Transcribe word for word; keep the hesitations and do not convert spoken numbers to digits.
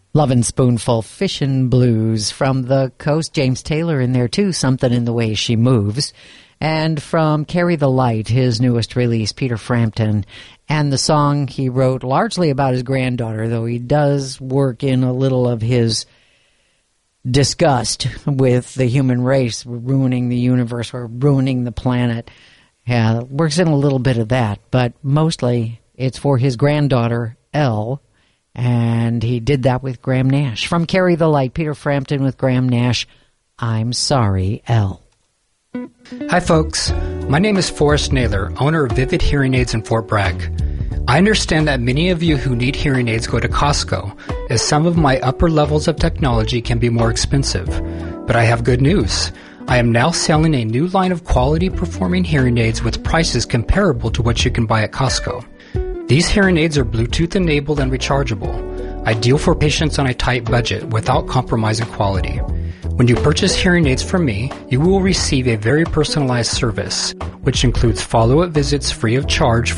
Lovin' Spoonful, Fishin' Blues from the coast. James Taylor in there too, Something in the Way She Moves. And from Carry the Light, his newest release, Peter Frampton, and the song he wrote largely about his granddaughter, though he does work in a little of his disgust with the human race ruining the universe or ruining the planet. Yeah, works in a little bit of that, but mostly it's for his granddaughter, Elle, and he did that with Graham Nash. From Carry the Light, Peter Frampton with Graham Nash, I'm Sorry, Elle. Hi folks, my name is Forrest Naylor, owner of Vivid Hearing Aids in Fort Bragg. I understand that many of you who need hearing aids go to Costco, as some of my upper levels of technology can be more expensive. But I have good news. I am now selling a new line of quality performing hearing aids with prices comparable to what you can buy at Costco. These hearing aids are Bluetooth enabled and rechargeable, ideal for patients on a tight budget without compromising quality. When you purchase hearing aids from me, you will receive a very personalized service, which includes follow-up visits free of charge